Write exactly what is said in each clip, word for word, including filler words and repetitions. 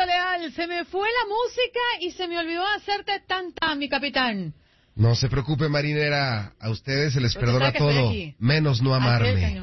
Leal, se me fue la música y se me olvidó hacerte tanta, mi capitán. No se preocupe, marinera, a ustedes se les Pero perdona todo, menos no amarme.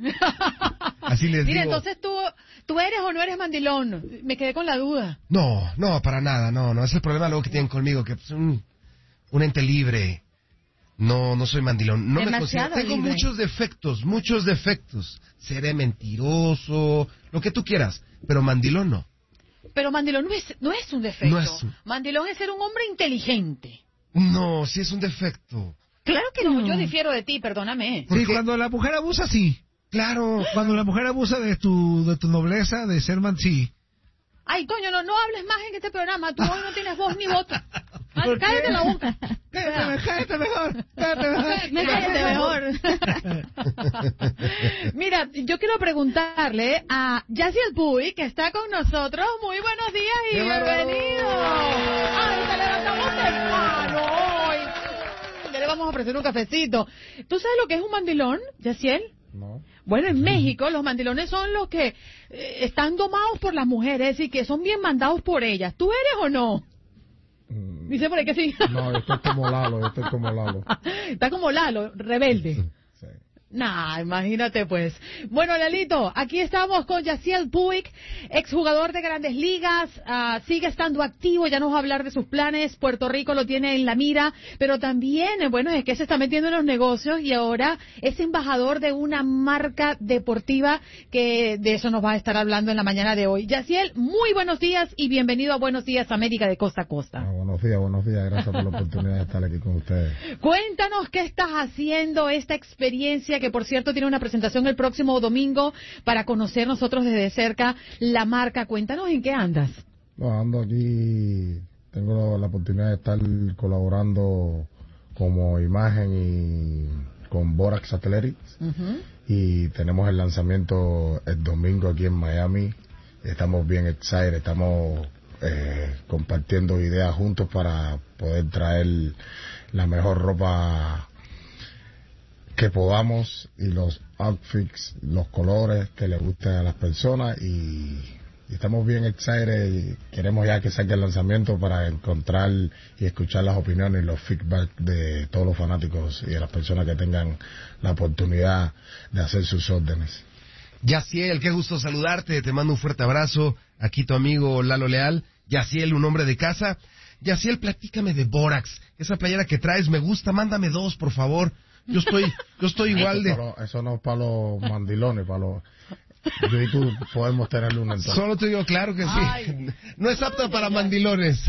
Así les Mira, digo. entonces tú, tú eres o no eres mandilón. Me quedé con la duda. No, no, para nada, no, no, es el problema luego que tienen conmigo, que es un, un ente libre. No, no soy mandilón, no me considero, tengo libre. muchos defectos, muchos defectos. Seré mentiroso, lo que tú quieras, pero mandilón no. Pero mandilón no es, no es un defecto. No es un- Mandilón es ser un hombre inteligente. No, sí es un defecto. Claro que no, yo difiero de ti, perdóname. Sí, cuando la mujer abusa, sí. Claro. Cuando la mujer abusa de tu, de tu nobleza, de ser man, sí. Ay, coño, no, no hables más en este programa. Tú hoy no tienes voz ni voto. Ay, ¿Por qué? cállate la boca. Cállate, cállate mejor. Cállate mejor. Me cállate mejor. Mira, yo quiero preguntarle a Yaciel Puy, que está con nosotros. Muy buenos días y ¡Qué bienvenido. bárbaro! Ay, te levantamos temprano hoy. Ya le vamos a ofrecer un cafecito. ¿Tú sabes lo que es un mandilón, Yaciel? No. Bueno, en México los mandilones son los que eh, están domados por las mujeres y que son bien mandados por ellas. ¿Tú eres o no? Mm, Dice por ahí que sí. No, yo estoy como Lalo, yo estoy como Lalo. Está como Lalo, rebelde. Sí. Nah, imagínate pues. Bueno, Lalito, aquí estamos con Yaciel Puig, exjugador de Grandes Ligas, ah, sigue estando activo, ya nos va a hablar de sus planes, Puerto Rico lo tiene en la mira, pero también, eh, bueno, es que se está metiendo en los negocios y ahora es embajador de una marca deportiva que de eso nos va a estar hablando en la mañana de hoy. Yaciel, muy buenos días y bienvenido a Buenos Días América de Costa a Costa. Ah, buenos días, buenos días, gracias por la oportunidad de estar aquí con ustedes. Cuéntanos qué estás haciendo, esta experiencia que por cierto tiene una presentación el próximo domingo para conocer nosotros desde cerca la marca. Cuéntanos en qué andas. No, ando aquí, tengo la oportunidad de estar colaborando como imagen y con Borax Athletics. Uh-huh. Y tenemos el lanzamiento el domingo aquí en Miami. Estamos bien excited, estamos eh, compartiendo ideas juntos para poder traer la mejor ropa que podamos y los outfits, los colores que le gusten a las personas y, y estamos bien excited y queremos ya que salga el lanzamiento para encontrar y escuchar las opiniones y los feedback de todos los fanáticos y de las personas que tengan la oportunidad de hacer sus órdenes. Yaciel, qué gusto saludarte, te mando un fuerte abrazo, aquí tu amigo Lalo Leal. Yaciel, un hombre de casa. Yaciel, platícame de Borax, esa playera que traes me gusta, mándame dos, por favor. Yo estoy, yo estoy igual de... Eso, eso no es para los mandilones, para los... Yo y tú podemos tenerle una entrada. Solo te digo, claro que sí. Ay. No es apta para mandilones.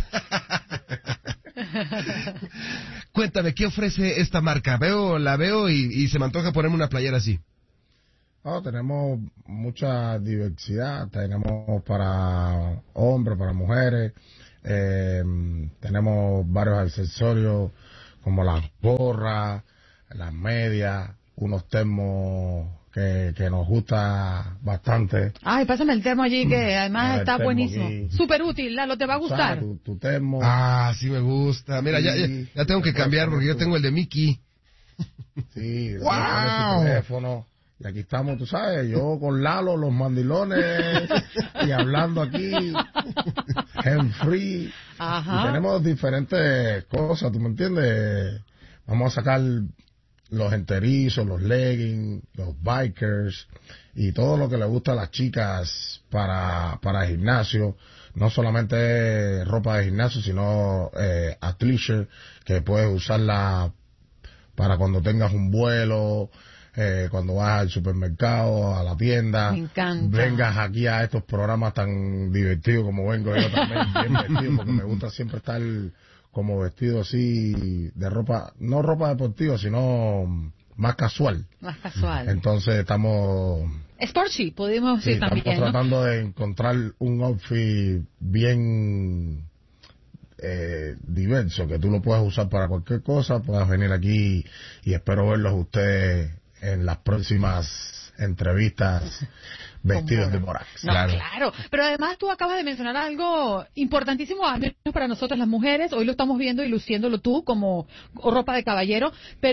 Cuéntame, ¿qué ofrece esta marca? Veo, la veo y, y se me antoja ponerme una playera así. No, tenemos mucha diversidad, tenemos para hombres, para mujeres, eh, tenemos varios accesorios como las gorras, las medias, unos termos que, que nos gusta bastante. Ay, pásame el termo allí que además El está termo buenísimo. aquí. Súper útil, Lalo, te va a gustar. Tu, tu termo. Ah, sí me gusta. Mira, ya, ya, ya tengo que cambiar porque yo tengo el de Mickey. Sí, ¡Wow! pones tu teléfono. Y aquí estamos, tú sabes, yo con Lalo, los mandilones, y hablando aquí, hand free. Ajá. Y tenemos diferentes cosas, ¿tú me entiendes? Vamos a sacar los enterizos, los leggings, los bikers, y todo lo que le gusta a las chicas para, para el gimnasio. No solamente ropa de gimnasio, sino eh, athleisure, que puedes usarla para cuando tengas un vuelo, eh, cuando vas al supermercado, a la tienda. Me encanta. Vengas aquí a estos programas tan divertidos como vengo yo también, bien vestido, porque me gusta siempre estar como vestido así de ropa, no ropa deportiva, sino más casual. Más casual. Entonces estamos... Sporty, podemos Sí, decir estamos también, ¿no? tratando de encontrar un outfit bien eh, diverso, que tú lo puedas usar para cualquier cosa, puedas venir aquí y espero verlos a ustedes en las próximas entrevistas vestidos de Borax. No, Claro. claro. Pero además tú acabas de mencionar algo importantísimo, al menos para nosotras las mujeres. Hoy lo estamos viendo y luciéndolo tú como ropa de caballero. Pero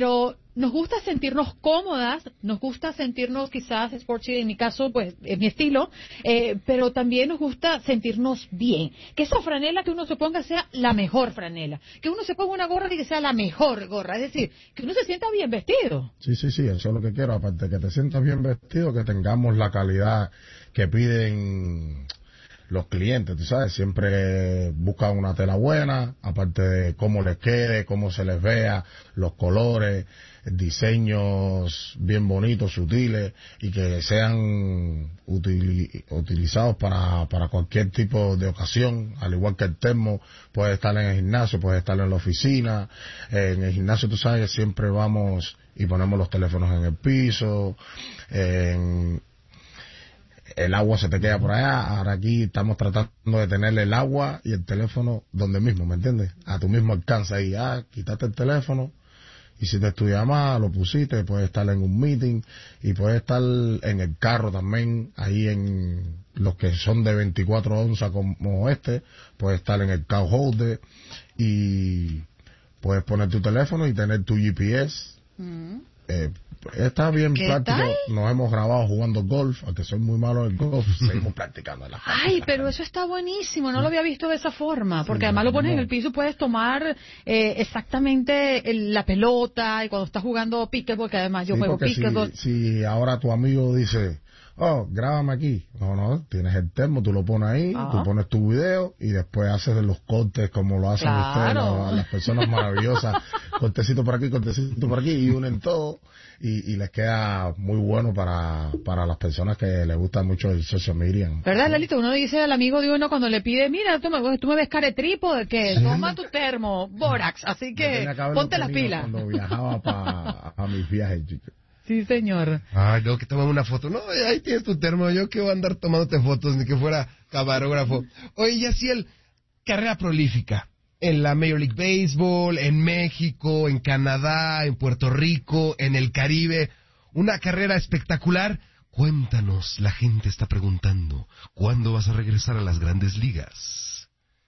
nos gusta sentirnos cómodas, nos gusta sentirnos quizás sporty, en mi caso, pues, es mi estilo, eh, pero también nos gusta sentirnos bien. Que esa franela que uno se ponga sea la mejor franela. Que uno se ponga una gorra y que sea la mejor gorra. Es decir, que uno se sienta bien vestido. Sí, sí, sí, eso es lo que quiero. Aparte de que te sientas bien vestido, que tengamos la calidad que piden los clientes, tú sabes, siempre buscan una tela buena, aparte de cómo les quede, cómo se les vea, los colores, diseños bien bonitos, sutiles, y que sean utili- utilizados para, para cualquier tipo de ocasión, al igual que el termo, puede estar en el gimnasio, puede estar en la oficina, en el gimnasio tú sabes, siempre vamos y ponemos los teléfonos en el piso, en el agua se te queda por allá, ahora aquí estamos tratando de tener el agua y el teléfono donde mismo, ¿me entiendes? A tu mismo alcance ahí, ah, quítate el teléfono, hiciste tu llamada, lo pusiste, puedes estar en un meeting y puedes estar en el carro también, ahí en los que son de veinticuatro onzas como este, puedes estar en el car holder y puedes poner tu teléfono y tener tu G P S. Mm. Eh, está bien práctico. Tal? Nos hemos grabado jugando golf, aunque soy muy malo en golf, seguimos practicando en la casa. Ay, pero eso está buenísimo, no lo había visto de esa forma, porque sí, además lo pones no. en el piso y puedes tomar eh, exactamente el, la pelota, y cuando estás jugando pickleball, que además yo sí, juego pickleball. Si, si ahora tu amigo dice, oh, grábame aquí, no, no, tienes el termo, tú lo pones ahí, ah. tú pones tu video y después haces los cortes como lo hacen claro. ustedes, ¿no? Las personas maravillosas, cortecito por aquí, cortecito por aquí, y unen todo. Y, y les queda muy bueno para, para las personas que les gusta mucho el social media. ¿Verdad, Lalito? Uno dice al amigo de uno cuando le pide, mira, tú me, tú me ves caretripo, de que sí. toma tu termo, Borax, así que ponte las pilas. Cuando viajaba pa, a mis viajes, chicos. Sí, señor. Ay, no, que tomame una foto. No, ahí tienes tu termo, yo que voy a andar tomándote fotos, ni que fuera camarógrafo. Oye, Yaciel, carrera prolífica. En la Major League Baseball, en México, en Canadá, en Puerto Rico, en el Caribe. Una carrera espectacular. Cuéntanos, la gente está preguntando, ¿cuándo vas a regresar a las Grandes Ligas?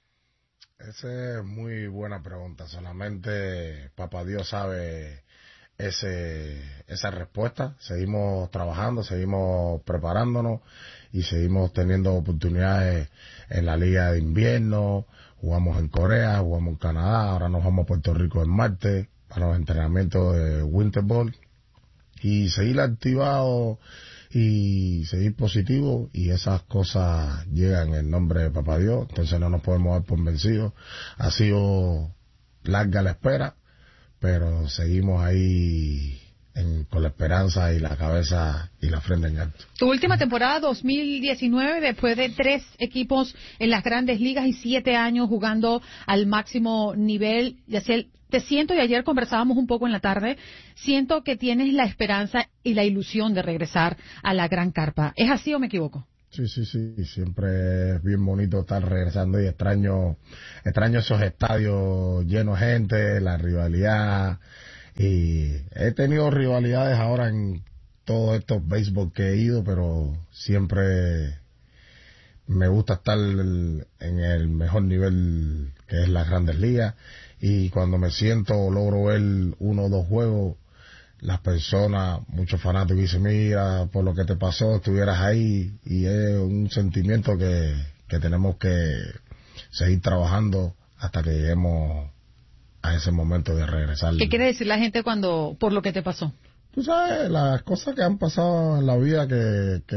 Esa es muy buena pregunta. Solamente Papá Dios sabe ese, esa respuesta. Seguimos trabajando, seguimos preparándonos y seguimos teniendo oportunidades en la Liga de Invierno. Jugamos en Corea, jugamos en Canadá, ahora nos vamos a Puerto Rico el martes para los entrenamientos de Winter Ball y seguir activado y seguir positivo y esas cosas llegan en el nombre de Papá Dios, entonces no nos podemos dar por vencidos. Ha sido larga la espera, pero seguimos ahí en, con la esperanza y la cabeza y la frente en alto. Tu última temporada dos mil diecinueve, después de tres equipos en las Grandes Ligas y siete años jugando al máximo nivel, Yaciel, te siento, y ayer conversábamos un poco en la tarde, siento que tienes la esperanza y la ilusión de regresar a la Gran Carpa. ¿Es así o me equivoco? Sí, sí, sí, siempre es bien bonito estar regresando y extraño, extraño esos estadios llenos de gente, la rivalidad. Y he tenido rivalidades ahora en todos estos béisbol que he ido, pero siempre me gusta estar en el mejor nivel que es las Grandes Ligas. Y cuando me siento o logro ver uno o dos juegos, las personas, muchos fanáticos dicen, mira, por lo que te pasó, estuvieras ahí. Y es un sentimiento que, que tenemos que seguir trabajando hasta que lleguemos a ese momento de regresar. ¿Qué quiere decir la gente cuando, por lo que te pasó? Tú sabes, las cosas que han pasado en la vida, que, que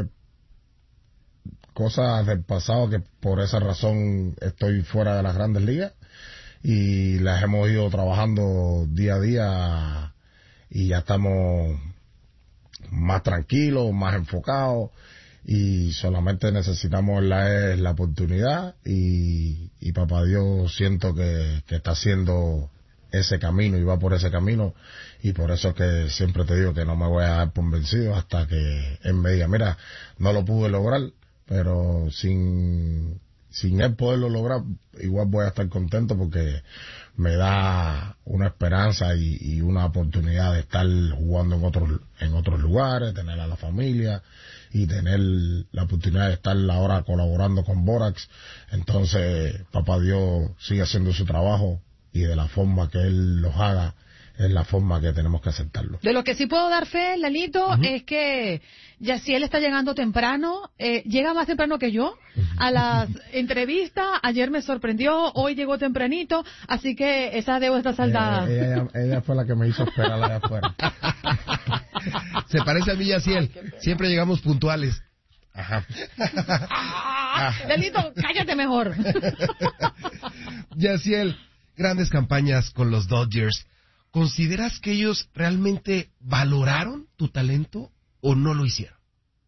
cosas del pasado que por esa razón estoy fuera de las Grandes Ligas y las hemos ido trabajando día a día y ya estamos más tranquilos, más enfocados y solamente necesitamos la, la oportunidad y, y Papá Dios siento que, que está haciendo ese camino y va por ese camino y por eso que siempre te digo que no me voy a dar por vencido hasta que él me diga, mira, no lo pude lograr, pero sin, sin él poderlo lograr igual voy a estar contento porque me da una esperanza y, y una oportunidad de estar jugando en otros en otros lugares, tener a la familia y tener la oportunidad de estar ahora colaborando con Borax. Entonces Papá Dios sigue haciendo su trabajo y de la forma que él los haga, es la forma que tenemos que aceptarlo. De lo que sí puedo dar fe, Lalito, uh-huh. es que Yaciel está llegando temprano, eh, llega más temprano que yo a las entrevistas, ayer me sorprendió, hoy llegó tempranito, así que esa deuda está saldada. Eh, ella, ella fue la que me hizo esperar allá afuera. Se parece a mí, Yaciel, siempre llegamos puntuales. Ajá. Ah, Lalito, cállate mejor. Yaciel, grandes campañas con los Dodgers. ¿Consideras que ellos realmente valoraron tu talento o no lo hicieron?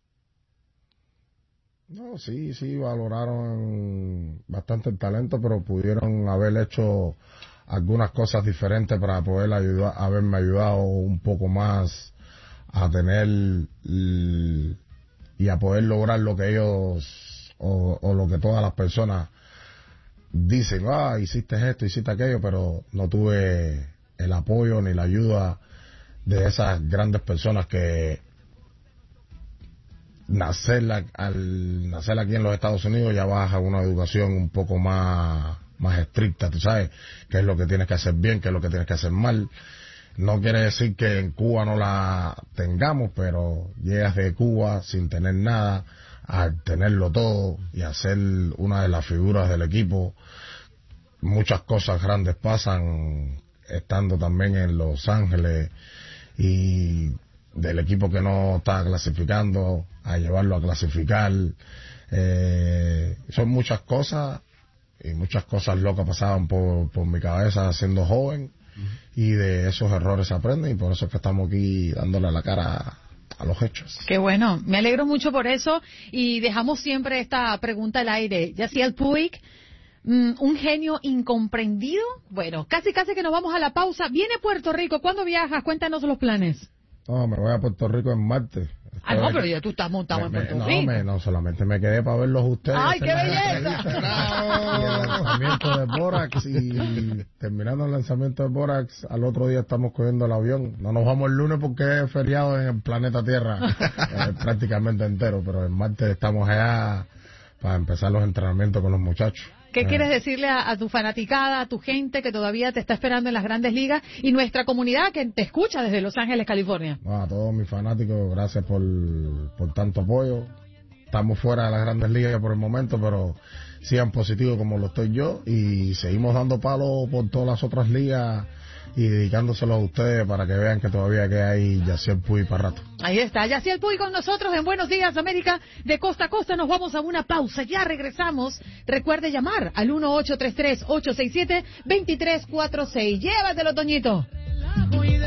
No, sí, sí, valoraron bastante el talento, pero pudieron haber hecho algunas cosas diferentes para poder ayudar, haberme ayudado un poco más a tener y a poder lograr lo que ellos o, o lo que todas las personas dicen, ah, hiciste esto, hiciste aquello, pero no tuve el apoyo ni la ayuda de esas grandes personas que nacer, la, al nacer aquí en los Estados Unidos ya vas a una educación un poco más, más estricta, tú sabes qué es lo que tienes que hacer bien, qué es lo que tienes que hacer mal. No quiere decir que en Cuba no la tengamos, pero llegas de Cuba sin tener nada, a tenerlo todo y a ser una de las figuras del equipo. Muchas cosas grandes pasan estando también en Los Ángeles y del equipo que no está clasificando a llevarlo a clasificar. Eh, son muchas cosas y muchas cosas locas pasaban por, por mi cabeza siendo joven. Y de esos errores se aprenden y por eso es que estamos aquí dándole la cara a los hechos. Qué bueno, me alegro mucho por eso y dejamos siempre esta pregunta al aire. Yaciel Puig, mm, un genio incomprendido. Bueno, casi casi que nos vamos a la pausa. Viene Puerto Rico, ¿cuándo viajas? Cuéntanos los planes. No, me voy a Puerto Rico en martes. Ah, no, pero ya tú estás montado en Puerto no, Rico. Me, no, solamente me quedé para verlos ustedes. ¡Ay, qué belleza! Y el lanzamiento de Borax y terminando el lanzamiento de Borax, al otro día estamos cogiendo el avión. No nos vamos el lunes porque es feriado en el planeta Tierra, eh, prácticamente entero, pero el martes estamos allá para empezar los entrenamientos con los muchachos. ¿Qué quieres decirle a, a tu fanaticada, a tu gente que todavía te está esperando en las grandes ligas y nuestra comunidad que te escucha desde Los Ángeles, California? No, a todos mis fanáticos, gracias por, por tanto apoyo. Estamos fuera de las grandes ligas por el momento, pero sigan positivos como lo estoy yo y seguimos dando palo por todas las otras ligas y dedicándoselo a ustedes para que vean que todavía que hay Yaciel Puig para rato. Ahí está, Yaciel Puig con nosotros en Buenos Días América, de costa a costa. Nos vamos a una pausa, ya regresamos. Recuerde llamar al uno ocho tres tres, ocho seis siete, dos tres cuatro seis. Llévatelo, Toñito.